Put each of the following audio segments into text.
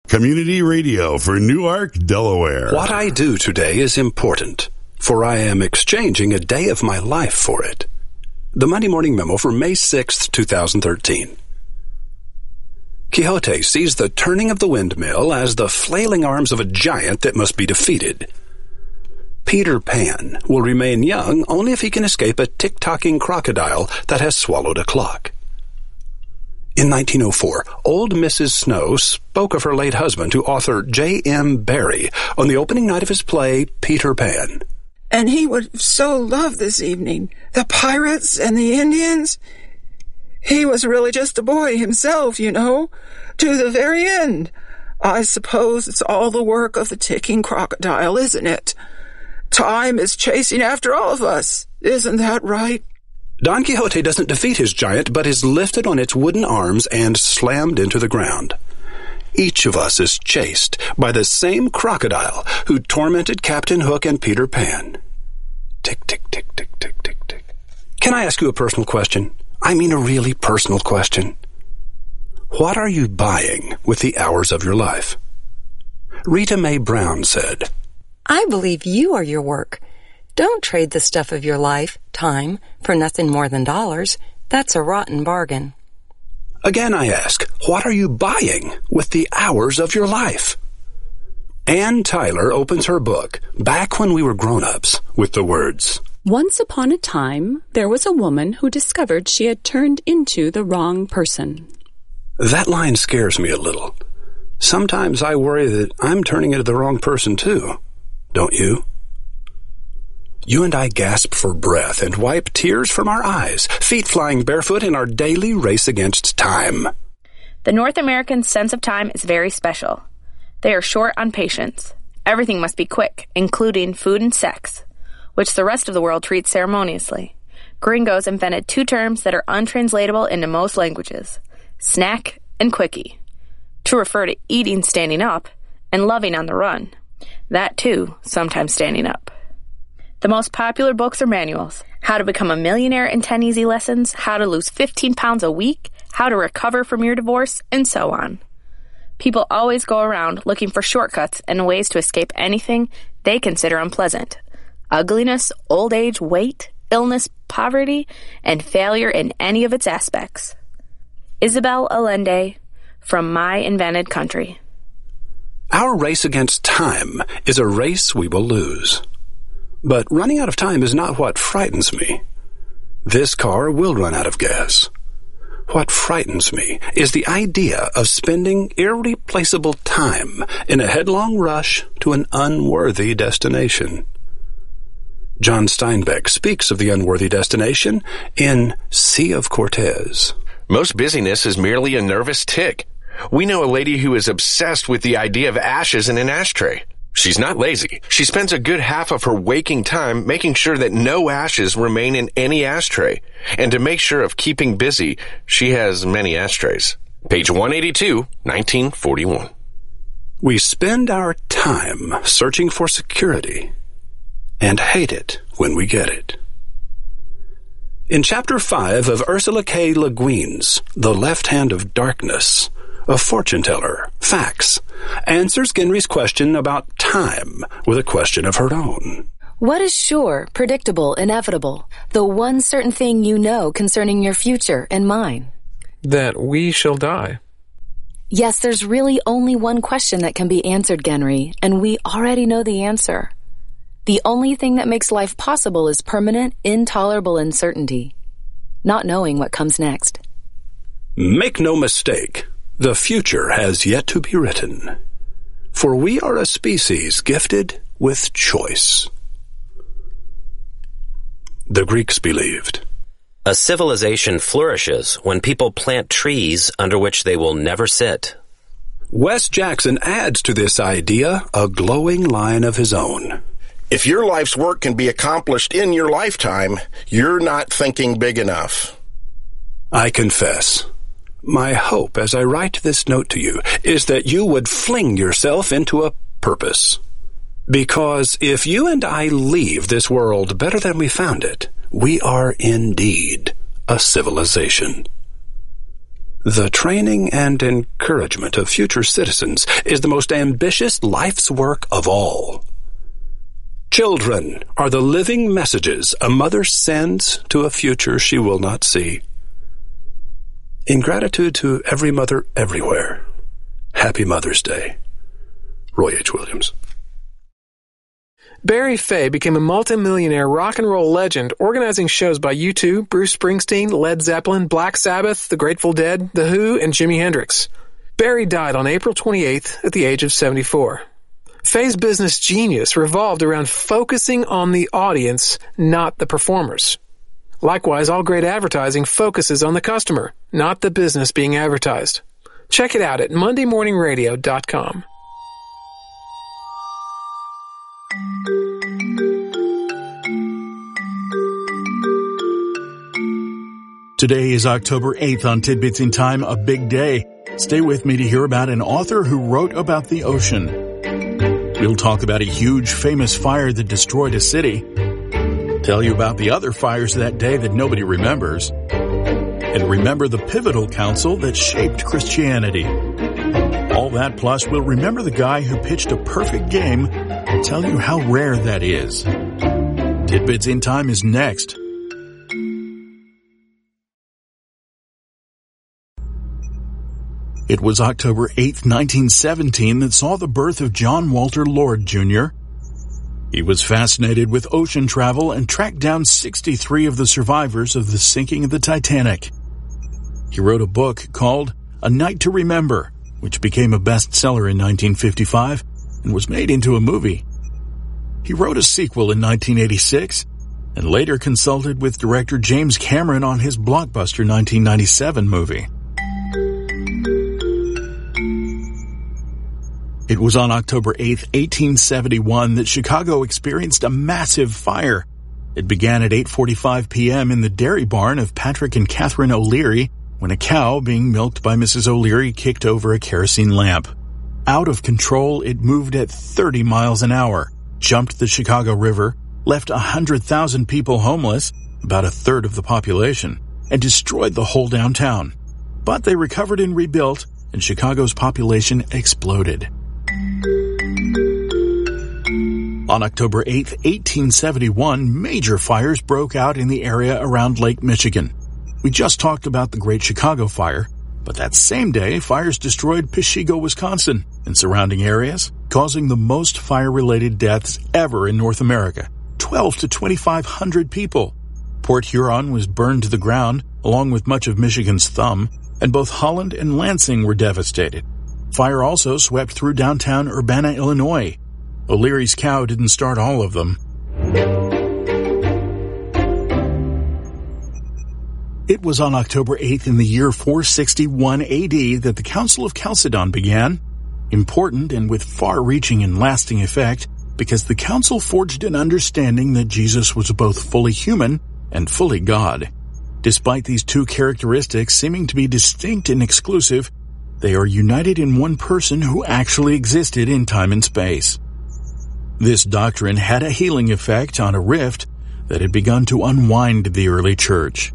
Community radio for Newark, Delaware. What I do today is important, for I am exchanging a day of my life for it. The Monday Morning Memo for May 6th, 2013. Quixote sees the turning of the windmill as the flailing arms of a giant that must be defeated. Peter Pan will remain young only if he can escape a tick-tocking crocodile that has swallowed a clock. In 1904, old Mrs. Snow spoke of her late husband to author J.M. Barrie on the opening night of his play, Peter Pan. And he would so love this evening. The pirates and the Indians. He was really just a boy himself, you know, to the very end. I suppose it's all the work of the ticking crocodile, isn't it? Time is chasing after all of us. Isn't that right? Don Quixote doesn't defeat his giant, but is lifted on its wooden arms and slammed into the ground. Each of us is chased by the same crocodile who tormented Captain Hook and Peter Pan. Tick, tick, tick, tick, tick, tick, tick. Can I ask you a personal question? I mean a really personal question. What are you buying with the hours of your life? Rita Mae Brown said, I believe you are your work. Don't trade the stuff of your life, time, for nothing more than dollars. That's a rotten bargain. Again, I ask, what are you buying with the hours of your life? Ann Tyler opens her book, Back When We Were Grown-Ups, with the words, Once upon a time, there was a woman who discovered she had turned into the wrong person. That line scares me a little. Sometimes I worry that I'm turning into the wrong person, too. Don't you? You and I gasp for breath and wipe tears from our eyes, feet flying barefoot in our daily race against time. The North American sense of time is very special. They are short on patience. Everything must be quick, including food and sex, which the rest of the world treats ceremoniously. Gringos invented two terms that are untranslatable into most languages, snack and quickie, to refer to eating standing up and loving on the run. That, too, sometimes standing up. The most popular books are manuals. How to become a millionaire in 10 easy lessons, how to lose 15 pounds a week, how to recover from your divorce, and so on. People always go around looking for shortcuts and ways to escape anything they consider unpleasant. Ugliness, old age, weight, illness, poverty, and failure in any of its aspects. Isabel Allende, from My Invented Country. Our race against time is a race we will lose. But running out of time is not what frightens me. This car will run out of gas. What frightens me is the idea of spending irreplaceable time in a headlong rush to an unworthy destination. John Steinbeck speaks of the unworthy destination in Sea of Cortez. Most busyness is merely a nervous tick. We know a lady who is obsessed with the idea of ashes in an ashtray. She's not lazy. She spends a good half of her waking time making sure that no ashes remain in any ashtray. And to make sure of keeping busy, she has many ashtrays. Page 182, 1941. We spend our time searching for security and hate it when we get it. In Chapter 5 of Ursula K. Le Guin's The Left Hand of Darkness, a fortune teller, Fax, answers Genry's question about time with a question of her own. What is sure, predictable, inevitable, the one certain thing you know concerning your future and mine? That we shall die. Yes, there's really only one question that can be answered, Genry, and we already know the answer. The only thing that makes life possible is permanent, intolerable uncertainty, not knowing what comes next. Make no mistake. The future has yet to be written, for we are a species gifted with choice. The Greeks believed. A civilization flourishes when people plant trees under which they will never sit. Wes Jackson adds to this idea a glowing line of his own. If your life's work can be accomplished in your lifetime, you're not thinking big enough. I confess. My hope as I write this note to you is that you would fling yourself into a purpose. Because if you and I leave this world better than we found it, we are indeed a civilization. The training and encouragement of future citizens is the most ambitious life's work of all. Children are the living messages a mother sends to a future she will not see. In gratitude to every mother everywhere, Happy Mother's Day. Roy H. Williams. Barry Fay became a multimillionaire rock and roll legend, organizing shows by U2, Bruce Springsteen, Led Zeppelin, Black Sabbath, The Grateful Dead, The Who, and Jimi Hendrix. Barry died on April 28th at the age of 74. Fay's business genius revolved around focusing on the audience, not the performers. Likewise, all great advertising focuses on the customer, not the business being advertised. Check it out at MondayMorningRadio.com. Today is October 8th on Tidbits in Time, a big day. Stay with me to hear about an author who wrote about the ocean. We'll talk about a huge, famous fire that destroyed a city. Tell you about the other fires that day that nobody remembers. And remember the pivotal council that shaped Christianity. All that plus we'll remember the guy who pitched a perfect game and tell you how rare that is. Tidbits in Time is next. It was October 8, 1917 that saw the birth of John Walter Lord, Jr. He was fascinated with ocean travel and tracked down 63 of the survivors of the sinking of the Titanic. He wrote a book called A Night to Remember, which became a bestseller in 1955 and was made into a movie. He wrote a sequel in 1986 and later consulted with director James Cameron on his blockbuster 1997 movie. It was on October 8, 1871 that Chicago experienced a massive fire. It began at 8:45 p.m. in the dairy barn of Patrick and Catherine O'Leary when a cow being milked by Mrs. O'Leary kicked over a kerosene lamp. Out of control, it moved at 30 miles an hour, jumped the Chicago River, left 100,000 people homeless, about a third of the population, and destroyed the whole downtown. But they recovered and rebuilt, and Chicago's population exploded. On October 8, 1871, major fires broke out in the area around Lake Michigan. We just talked about the Great Chicago Fire, but that same day, fires destroyed Peshego, Wisconsin, and surrounding areas, causing the most fire-related deaths ever in North America, 12 to 2,500 people. Port Huron was burned to the ground, along with much of Michigan's Thumb, and both Holland and Lansing were devastated. Fire also swept through downtown Urbana, Illinois. O'Leary's cow didn't start all of them. It was on October 8th in the year 461 AD that the Council of Chalcedon began. Important and with far-reaching and lasting effect, because the council forged an understanding that Jesus was both fully human and fully God. Despite these two characteristics seeming to be distinct and exclusive, they are united in one person who actually existed in time and space. This doctrine had a healing effect on a rift that had begun to unwind the early church.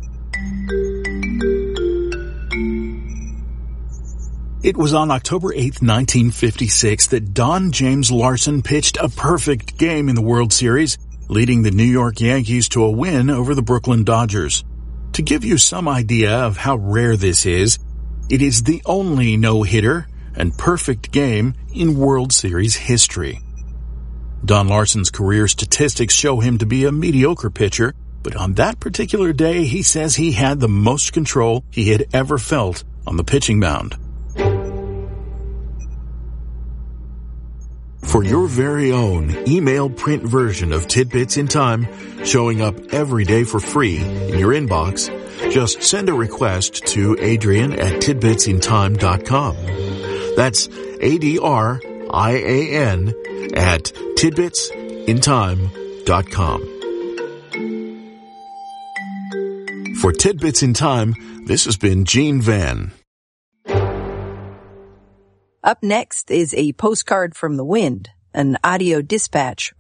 It was on October 8, 1956 that Don James Larson pitched a perfect game in the World Series, leading the New York Yankees to a win over the Brooklyn Dodgers. To give you some idea of how rare this is, it is the only no-hitter and perfect game in World Series history. Don Larson's career statistics show him to be a mediocre pitcher, but on that particular day he says he had the most control he had ever felt on the pitching mound. For your very own email print version of Tidbits in Time, showing up every day for free in your inbox, just send a request to Adrian@tidbitsintime.com. That's ADRIAN at tidbitsintime.com. For Tidbits in Time, this has been Gene Van. Up next is a postcard from the wind, an audio dispatch